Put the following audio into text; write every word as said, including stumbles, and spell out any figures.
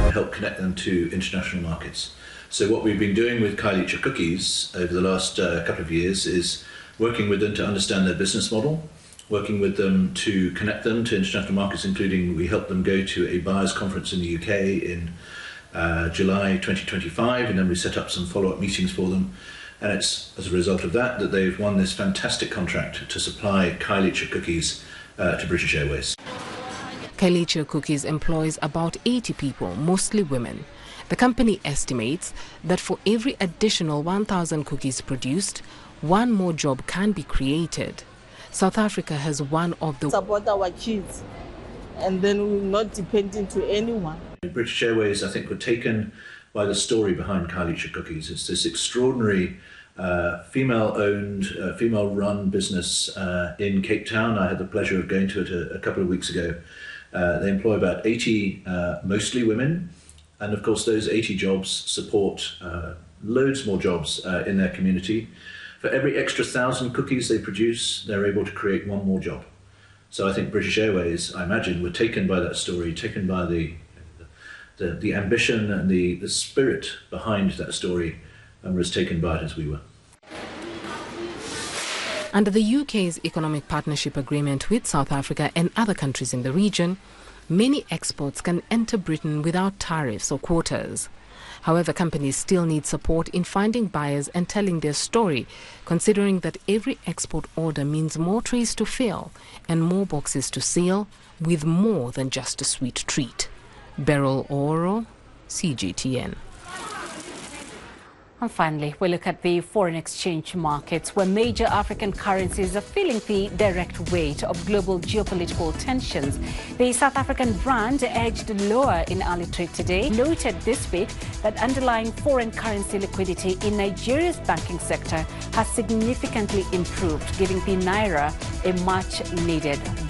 help connect them to international markets. So what we've been doing with Kailicha Cookies over the last uh, couple of years is working with them to understand their business model, working with them to connect them to international markets, including we helped them go to a buyers conference in the U K in uh, July twenty twenty-five, and then we set up some follow-up meetings for them. And it's as a result of that that they've won this fantastic contract to supply Kailicha Cookies uh, to British Airways. Kailicha Cookies employs about eighty people, mostly women. The company estimates that for every additional one thousand cookies produced, one more job can be created. South Africa has one of the... Support our kids, and then we're not depending to anyone. British Airways, I think, were taken by the story behind Kailicha Cookies. It's this extraordinary uh, female-owned, uh, female-run business uh, in Cape Town. I had the pleasure of going to it a, a couple of weeks ago. Uh, they employ about eighty, uh, mostly women, and of course those eighty jobs support uh, loads more jobs uh, in their community. For every extra thousand cookies they produce, they're able to create one more job. So I think British Airways, I imagine, were taken by that story, taken by the the, the ambition and the, the spirit behind that story, and were as taken by it as we were. Under the U K's Economic Partnership Agreement with South Africa and other countries in the region, many exports can enter Britain without tariffs or quotas. However, companies still need support in finding buyers and telling their story, considering that every export order means more trays to fill and more boxes to seal, with more than just a sweet treat. Beryl Oro, C G T N. And finally, we look at the foreign exchange markets, where major African currencies are feeling the direct weight of global geopolitical tensions. The South African rand edged lower in early trade today, noted this week that underlying foreign currency liquidity in Nigeria's banking sector has significantly improved, giving the naira a much-needed